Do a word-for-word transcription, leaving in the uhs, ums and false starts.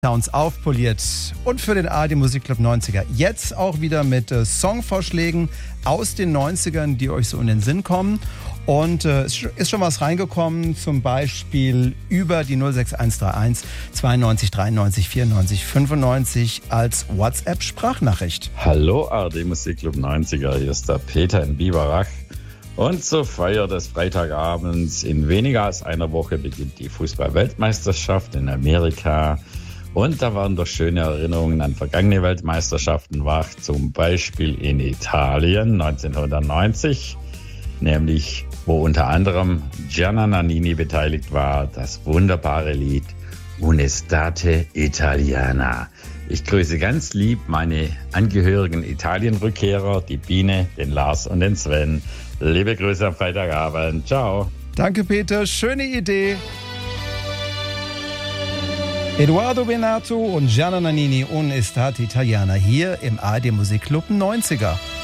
Sounds aufpoliert und für den A R D Musikclub neunziger. Jetzt auch wieder mit äh, Songvorschlägen aus den neunzigern, die euch so in den Sinn kommen. Und äh, es ist schon was reingekommen, zum Beispiel über die null sechs eins drei eins zweiundneunzig dreiundneunzig vierundneunzig fünfundneunzig als WhatsApp-Sprachnachricht. Hallo A R D Musikclub neunziger, hier ist der Peter in Biberach. Und zur Feier des Freitagabends in weniger als einer Woche beginnt die Fußball-Weltmeisterschaft in Amerika. Und da waren doch schöne Erinnerungen an vergangene Weltmeisterschaften wach, zum Beispiel in Italien neunzehnhundertneunzig, nämlich wo unter anderem Gianna Nannini beteiligt war, das wunderbare Lied Un'estate Italiana. Ich grüße ganz lieb meine angehörigen Italien-Rückkehrer, die Biene, den Lars und den Sven. Liebe Grüße am Freitagabend. Ciao. Danke, Peter. Schöne Idee. Edoardo Bennato und Gianna Nannini, Un'estate Italiana hier im A R D Musikclub neunziger.